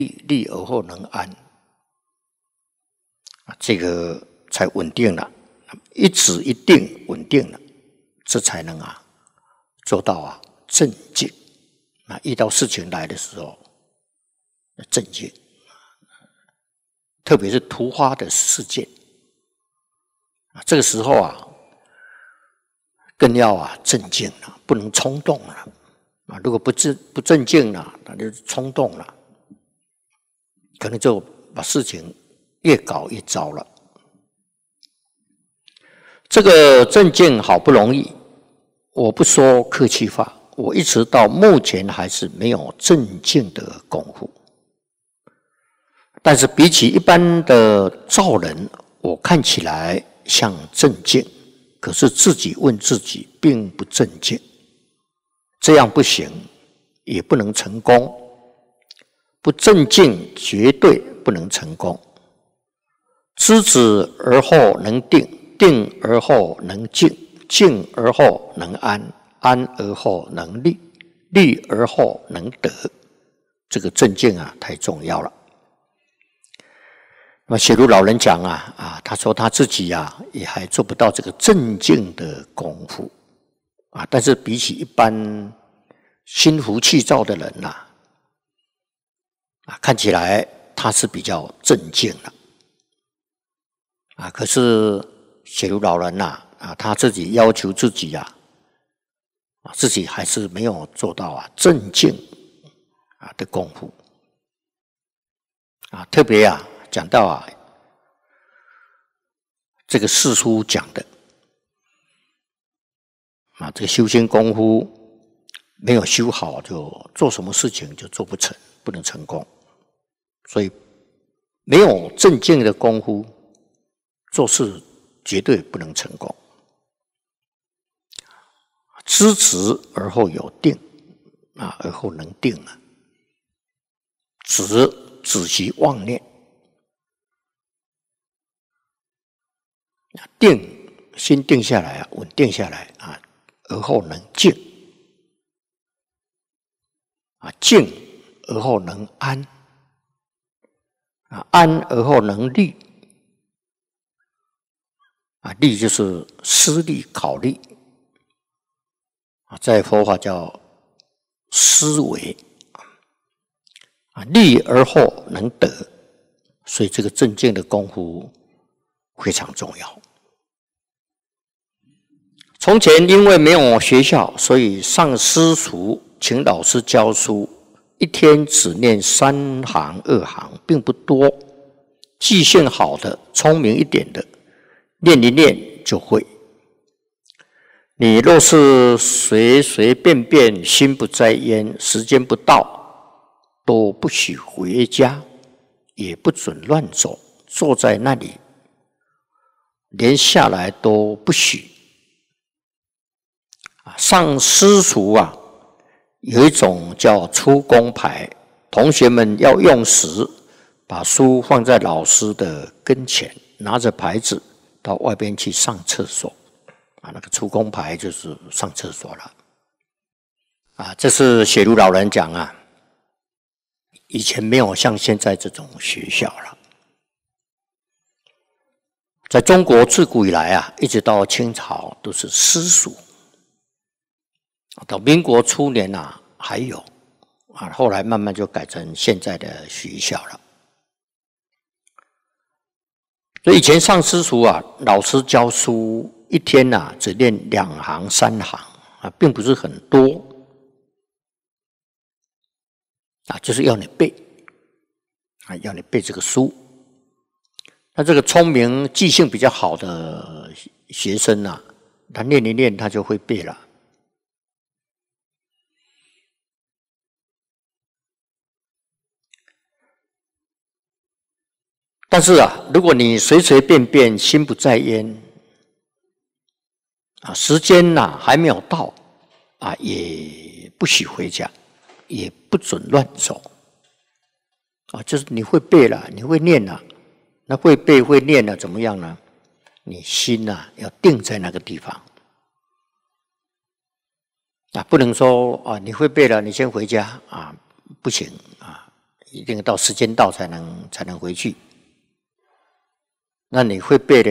立而后能安，这个才稳定了，一止一定稳定了，这才能做到镇静。遇到事情来的时候，镇静，特别是突发的事件，这个时候更要镇静了，不能冲动了。如果不镇静了，那就冲动了，可能就把事情越搞越糟了。这个镇静好不容易，我不说客气话，我一直到目前还是没有镇静的功夫。但是比起一般的造人，我看起来像镇静，可是自己问自己并不镇静，这样不行，也不能成功。不镇静绝对不能成功。知止而后能定，定而后能静，静而后能安，安而后能立，立而后能得。这个镇静太重要了。那么写如老人讲他说他自己也还做不到这个镇静的功夫但是比起一般心浮气躁的人看起来他是比较镇静了可是写如老人他自己要求自己自己还是没有做到镇静的功夫特别讲到这个世书讲的这个修仙功夫没有修好，就做什么事情就做不成，不能成功。所以没有镇静的功夫，做事绝对不能成功。知止而后有定而后能定止息妄念，定心定下来稳定下来而后能静静而后能安安而后能立立就是思虑考虑在佛法叫思维立而后能得，所以这个镇静的功夫非常重要。从前因为没有学校，所以上私塾请老师教书，一天只念3行2行，并不多。记性好的、聪明一点的，念一念就会。你若是随随便便心不在焉，时间不到，都不许回家，也不准乱走，坐在那里，连下来都不许。上私塾有一种叫出宫牌，同学们要用时，把书放在老师的跟前，拿着牌子到外边去上厕所那个出宫牌就是上厕所了这是写如老人讲以前没有像现在这种学校了。在中国自古以来一直到清朝都是私塾，到民国初年还有后来慢慢就改成现在的学校了。所以以前上私塾老师教书一天只念2行3行并不是很多就是要你背要你背这个书。那这个聪明记性比较好的学生他念一念他就会背了。但是如果你随随便便心不在焉时间还没有到也不许回家，也不准乱走就是你会背了，你会念了，那会背会念了怎么样呢？你心要定在那个地方不能说你会背了你先回家不行一定到时间到才能回去。那你会背的